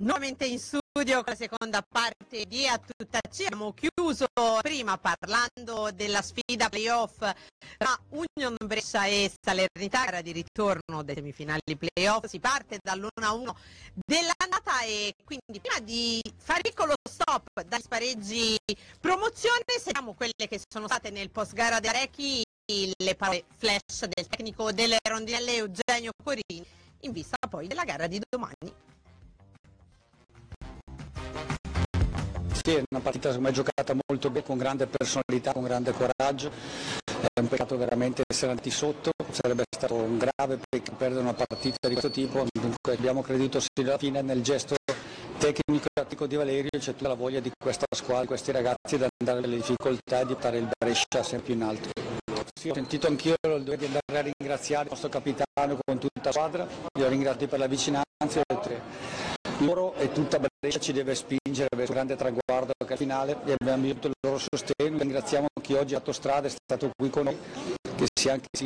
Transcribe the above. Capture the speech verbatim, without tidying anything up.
Nuovamente in studio con la seconda parte di A Tutta C. Abbiamo chiuso prima parlando della sfida playoff tra Union Brescia e Salernitana, era di ritorno delle semifinali playoff. Si parte dall'uno a uno dell'andata e quindi prima di fare piccolo stop dai spareggi promozione, sentiamo quelle che sono state nel post gara di Arechi, le parole flash del tecnico delle rondinelle Eugenio Corini in vista poi della gara di domani. Sì, è una partita secondo me giocata molto bene, con grande personalità, con grande coraggio. È un peccato veramente essere andati sotto, sarebbe stato un grave peccato perdere una partita di questo tipo. Dunque abbiamo creduto sino alla fine nel gesto tecnico e tattico di Valerio, c'è tutta la voglia di questa squadra, di questi ragazzi, di andare alle difficoltà e di portare il Brescia sempre più in alto. Sì, ho sentito anch'io il dovere di andare a ringraziare il nostro capitano con tutta la squadra, li ho ringraziati per la vicinanza. Loro e tutta Brescia ci deve spingere verso un grande traguardo che è il finale e abbiamo avuto il loro sostegno. Ringraziamo chi oggi ha fatto strada, è stato qui con noi, che sia anche sì